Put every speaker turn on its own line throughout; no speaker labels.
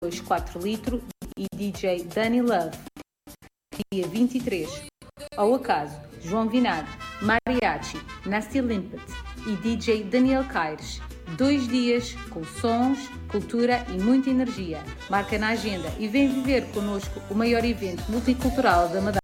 4 litro e DJ Danny Love. Dia 23, ao acaso, João Vinagre, Mariachi, Nasty Limpet e DJ Daniel Caires. 2 dias com sons, cultura e muita energia. Marca na agenda e vem viver connosco o maior evento multicultural da Madeira.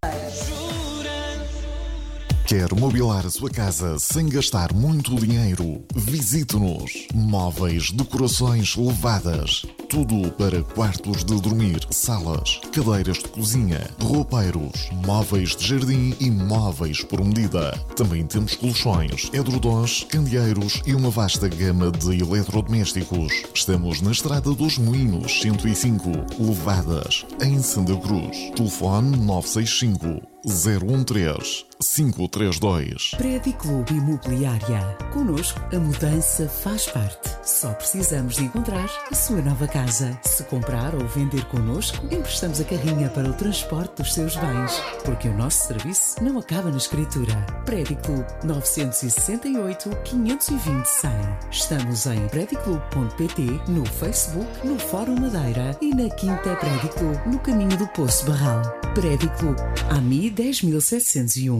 Quer mobilar a sua casa sem gastar muito dinheiro? Visite-nos. Móveis, decorações levadas. Tudo para quartos de dormir, salas, cadeiras de cozinha, roupeiros, móveis de jardim e móveis por medida. Também temos colchões, edredons, candeeiros e uma vasta gama de eletrodomésticos. Estamos na Estrada dos Moinhos, 105, Levadas, em Santa Cruz. Telefone 965 013 532.
Prédio Clube Imobiliária. Connosco, a mudança faz parte. Só precisamos de encontrar a sua nova casa. Se comprar ou vender connosco, emprestamos a carrinha para o transporte dos seus bens. Porque o nosso serviço não acaba na escritura. Prédio Clube 968 520 100. Estamos em prediclube.pt, no Facebook, no Fórum Madeira e na Quinta Prédio Clube, no caminho do Poço Barral. Prédio Clube, AMI 10701.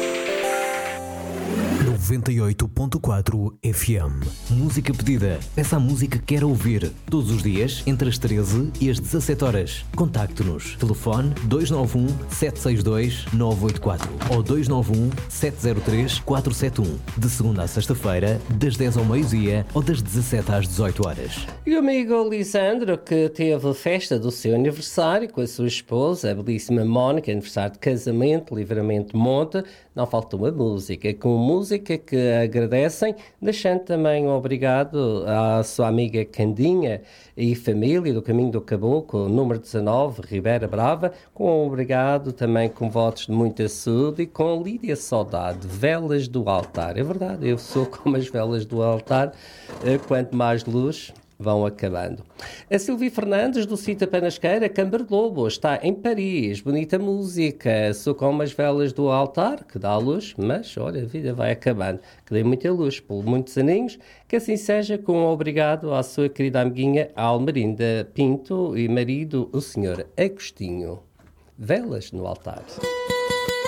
98.4 FM. Música pedida. Peça a música que quer ouvir. Todos os dias, entre as 13 e as 17 horas. Contacte-nos. Telefone 291 762 984 ou 291 703 471. De segunda a sexta-feira, das 10 ao meio-dia ou das 17 às 18 horas.
E o amigo Lisandro, que teve a festa do seu aniversário com a sua esposa, a belíssima Mónica, aniversário de casamento, Livramento Monte, não faltou a música. Com música que agradecem, deixando também um obrigado à sua amiga Candinha e família do Caminho do Caboclo, número 19, Ribeira Brava, com um obrigado também com votos de muita saúde e com Lídia Saudade, velas do altar. É verdade, eu sou como as velas do altar, quanto mais luz vão acabando. A Silvia Fernandes, do Cita Panasqueira, Câmara de Lobo, está em Paris. Bonita música. Sou como as velas do altar, que dá luz, mas, olha, a vida vai acabando. Que dê muita luz por muitos aninhos. Que assim seja, com um obrigado à sua querida amiguinha Almerinda Pinto e marido, o senhor Agostinho. Velas no altar.